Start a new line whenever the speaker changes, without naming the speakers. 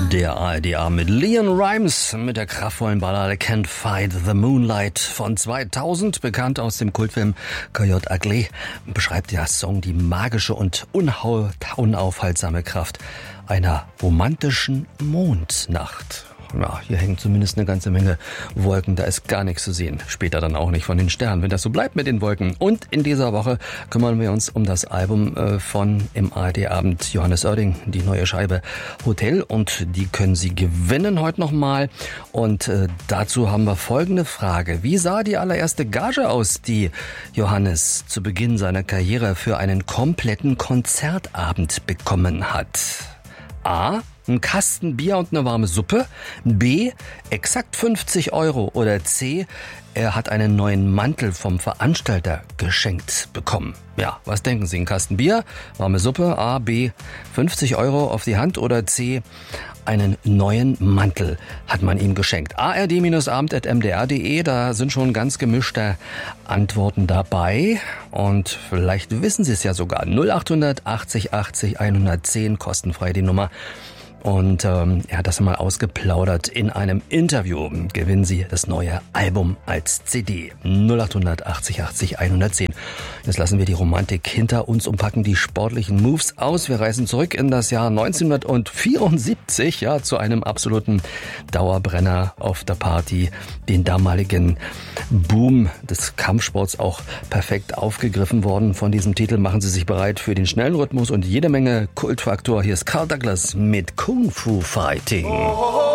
Der ARD mit Leon Rimes mit der kraftvollen Ballade Can't Fight the Moonlight von 2000, bekannt aus dem Kultfilm Coyote Ugly, beschreibt der Song die magische und unaufhaltsame Kraft einer romantischen Mondnacht. Ja, hier hängen zumindest eine ganze Menge Wolken, da ist gar nichts zu sehen. Später dann auch nicht von den Sternen, wenn das so bleibt mit den Wolken. Und in dieser Woche kümmern wir uns um das Album von im ARD-Abend Johannes Oerding, die neue Scheibe Hotel. Und die können Sie gewinnen heute nochmal. Und dazu haben wir folgende Frage. Wie sah die allererste Gage aus, die Johannes zu Beginn seiner Karriere für einen kompletten Konzertabend bekommen hat? A. Ein Kasten Bier und eine warme Suppe. B. Exakt 50 €. Oder C. Er hat einen neuen Mantel vom Veranstalter geschenkt bekommen. Ja, was denken Sie? Ein Kasten Bier, warme Suppe, A, B, 50 € auf die Hand oder C, einen neuen Mantel hat man ihm geschenkt. ard-abend@mdr.de, da sind schon ganz gemischte Antworten dabei. Und vielleicht wissen Sie es ja sogar. 0800 80 80 110, kostenfrei die Nummer. Und er hat das mal ausgeplaudert in einem Interview. Gewinnen Sie das neue Album als CD. 0800 80 80 110. Jetzt lassen wir die Romantik hinter uns und packen die sportlichen Moves aus. Wir reisen zurück in das Jahr 1974, ja, zu einem absoluten Dauerbrenner auf der Party. Den damaligen Boom des Kampfsports auch perfekt aufgegriffen worden von diesem Titel. Machen Sie sich bereit für den schnellen Rhythmus und jede Menge Kultfaktor. Hier ist Carl Douglas mit Kung Fu Fighting.